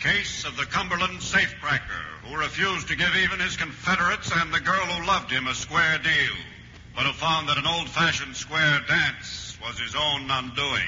case of the Cumberland safecracker who refused to give even his Confederates and the girl who loved him a square deal, but who found that an old-fashioned square dance was his own undoing.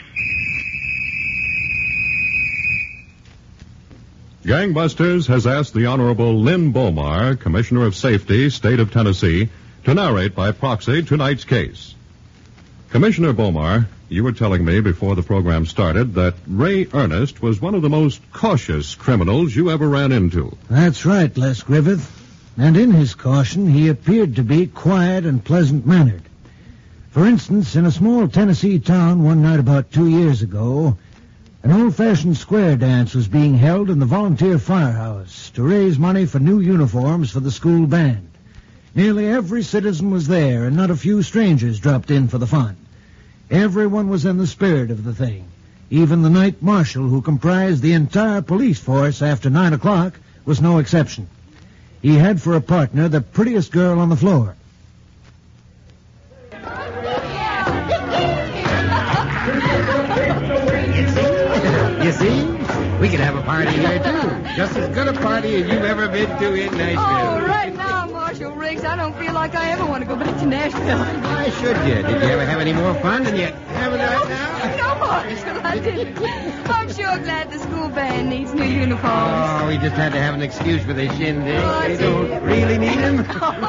Gangbusters has asked the Honorable Lynn Bomar, Commissioner of Safety, State of Tennessee, to narrate by proxy tonight's case. Commissioner Bomar, you were telling me before the program started that Ray Ernest was one of the most cautious criminals you ever ran into. That's right, Les Griffith. And in his caution, he appeared to be quiet and pleasant-mannered. For instance, in a small Tennessee town one night about 2 years ago, an old-fashioned square dance was being held in the volunteer firehouse to raise money for new uniforms for the school band. Nearly every citizen was there, and not a few strangers dropped in for the fun. Everyone was in the spirit of the thing. Even the night marshal, who comprised the entire police force after 9 o'clock, was no exception. He had for a partner the prettiest girl on the floor. You see? We could have a party here, too. Just as good a party as you've ever been to in Nashville. Oh, right now, Marshal Riggs, I don't feel like I ever want to go back to Nashville. Why should you? Did you ever have any more fun than you having right now? No, Marshal, I didn't. I'm sure glad the school band needs new uniforms. Oh, we just had to have an excuse for this shindig. They don't really need them.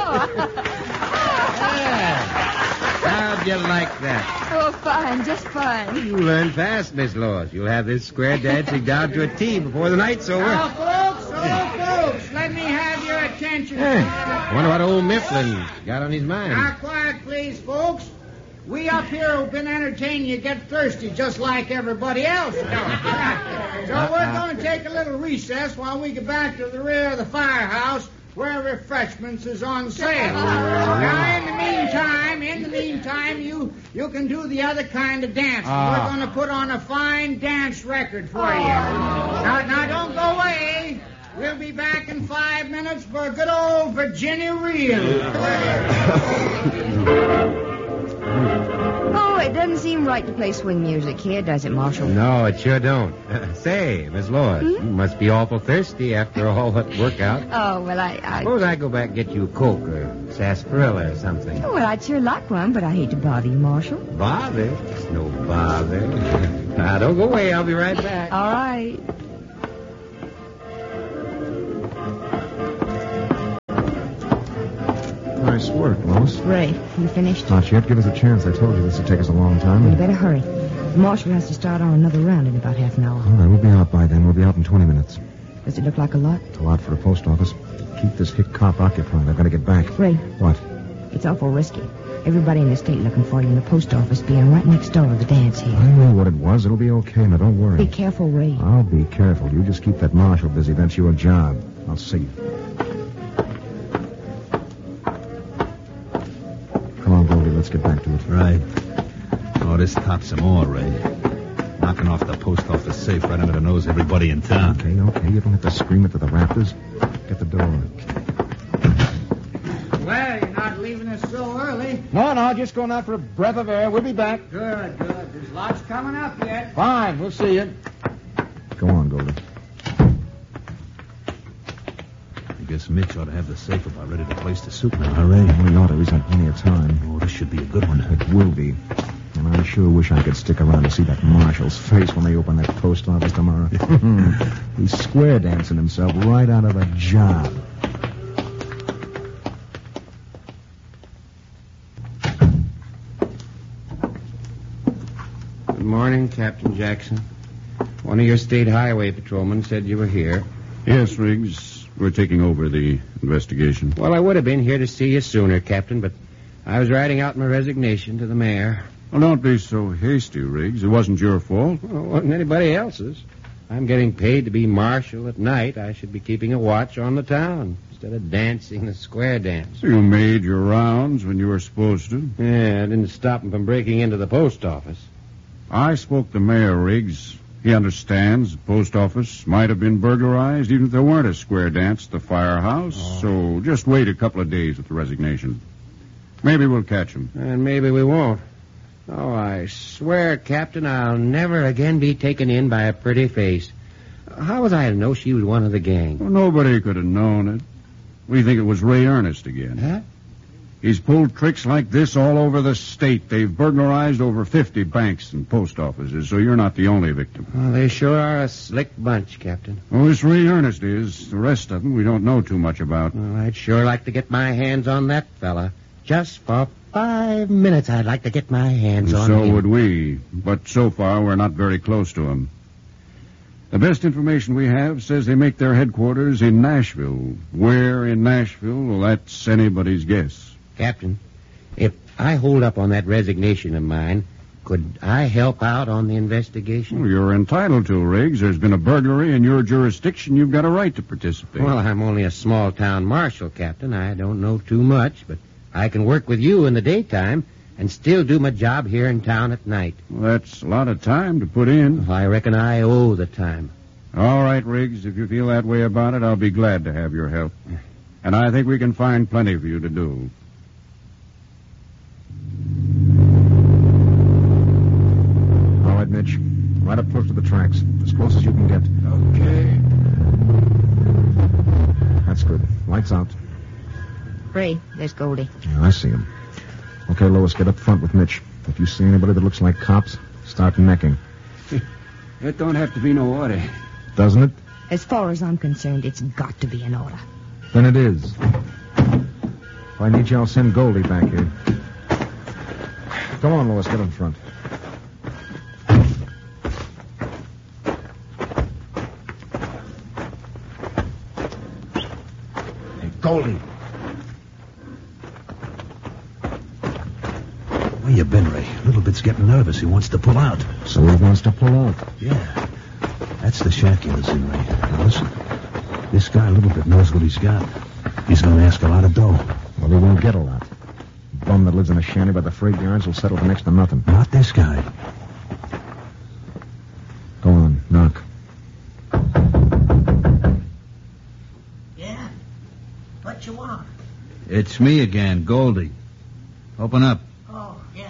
How'd you like that? Oh, fine, just fine. You learn fast, Miss Laws. You'll have this square dancing down to a T before the night's over. Folks, let me have your attention. Hey, wonder what old Mifflin got on his mind. Now, quiet, please, folks. We up here who've been entertaining you get thirsty just like everybody else does. So we're going to take a little recess while we get back to the rear of the firehouse where refreshments is on sale. Now, in the meantime, you can do the other kind of dance. We're going to put on a fine dance record for you. Now, don't go away. We'll be back in 5 minutes for a good old Virginia reel. Oh, it doesn't seem right to play swing music here, does it, Marshal? No, it sure don't. Say, Miss Laws, you must be awful thirsty after all that workout. Oh, well, I... Suppose I go back and get you a Coke or sarsaparilla or something. Oh, well, I'd sure like one, but I hate to bother you, Marshal. Bother? It's no bother. Now, don't go away. I'll be right back. All right. Nice work, Lois. Ray, you finished? Not yet. Give us a chance. I told you this would take us a long time. You better hurry. The Marshal has to start on another round in about half an hour. All right, we'll be out by then. We'll be out in 20 minutes. Does it look like a lot? It's a lot for a post office. Keep this hick cop occupied. I've got to get back. Ray. What? It's awful risky. Everybody in the state looking for you in the post office being right next door to the dance here. I know what it was. It'll be okay. Now, don't worry. Be careful, Ray. I'll be careful. You just keep that marshal busy. That's your job. I'll see you. Come on, Goldie. Let's get back to it. Right. Oh, this tops some more, Ray. Knocking off the post office safe right under the nose of everybody in town. Okay. You don't have to scream it to the rafters. Get the door. Well, you're not leaving us so early. No, just going out for a breath of air. We'll be back. Good. There's lots coming up yet. Fine, we'll see you. Go on, Goldie. I guess Mitch ought to have the safe about ready to place the soup now, huh, Ray? We ought to. He's had plenty of time. Oh, this should be a good one. It will be. And I sure wish I could stick around to see that marshal's face when they open that post office tomorrow. He's square dancing himself right out of a job. Good morning, Captain Jackson. One of your state highway patrolmen said you were here. Yes, Riggs. We're taking over the investigation. Well, I would have been here to see you sooner, Captain, but I was writing out my resignation to the mayor. Well, don't be so hasty, Riggs. It wasn't your fault. Well, it wasn't anybody else's. I'm getting paid to be marshal at night. I should be keeping a watch on the town instead of dancing the square dance. You made your rounds when you were supposed to. Yeah, I didn't stop him from breaking into the post office. I spoke to Mayor Riggs. He understands the post office might have been burglarized even if there weren't a square dance at the firehouse. Oh. So just wait a couple of days with the resignation. Maybe we'll catch him. And maybe we won't. Oh, I swear, Captain, I'll never again be taken in by a pretty face. How was I to know she was one of the gang? Well, nobody could have known it. We think it was Ray Ernest again. Huh? He's pulled tricks like this all over the state. They've burglarized over 50 banks and post offices, so you're not the only victim. Well, they sure are a slick bunch, Captain. Well, this Ray Ernest is. The rest of them we don't know too much about. Well, I'd sure like to get my hands on that fella. Just for 5 minutes, I'd like to get my hands on him. So would we. But so far, we're not very close to him. The best information we have says they make their headquarters in Nashville. Where in Nashville? Well, that's anybody's guess. Captain, if I hold up on that resignation of mine, could I help out on the investigation? Well, you're entitled to, Riggs. There's been a burglary in your jurisdiction. You've got a right to participate. Well, I'm only a small-town marshal, Captain. I don't know too much, but I can work with you in the daytime and still do my job here in town at night. Well, that's a lot of time to put in. I reckon I owe the time. All right, Riggs. If you feel that way about it, I'll be glad to have your help. And I think we can find plenty for you to do. All right, Mitch. Right up close to the tracks. As close as you can get. Okay. That's good. Lights out. Ray, there's Goldie. Yeah, I see him. Okay, Lois, get up front with Mitch. If you see anybody that looks like cops, start necking. That don't have to be no order. Doesn't it? As far as I'm concerned, it's got to be an order. Then it is. If I need you, I'll send Goldie back here. Come on, Lois, get in front. Hey, Goldie. Where you been, Ray? Little bit's getting nervous. He wants to pull out. So he wants to pull out. Yeah. That's the shack he was in, Ray. Now listen. This guy, Little Bit, knows what he's got. He's going to ask a lot of dough. Well, he won't get a lot. The bum that lives in a shanty by the freight yards will settle for next to nothing. Not this guy. Go on, knock. Yeah? What you want? It's me again, Goldie. Open up. Oh, yeah.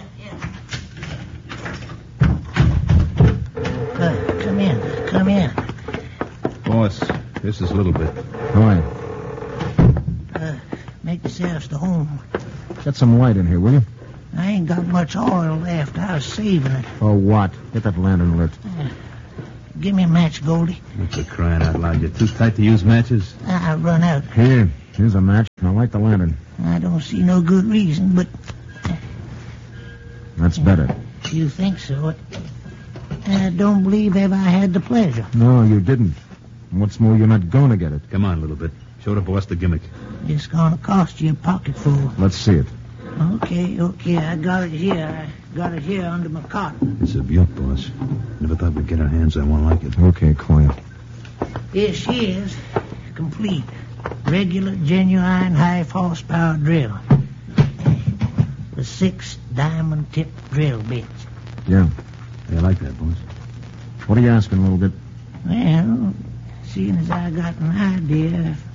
Come in. Boss, this is Little Bit. Hi. Make yourselves to home. Get some light in here, will you? I ain't got much oil left. I was saving it. Oh, what? Get that lantern lit. Give me a match, Goldie. For crying out loud, you're too tight to use matches? I run out. Here's a match. Now light the lantern. I don't see no good reason, but... That's better. You think so? I don't believe ever I had the pleasure. No, you didn't. And what's more, you're not going to get it. Come on, Little Bit. Show the boss the gimmick. It's gonna cost you a pocketful. Let's see it. Okay. I got it here. Under my cot. It's a beaut, boss. Never thought we'd get our hands on one like it. Okay, quiet. Here she is. Complete. Regular, genuine, high-horsepower drill. With 6 diamond-tipped drill bits. Yeah. I like that, boss. What are you asking, Little Bit? Well, seeing as I got an idea, if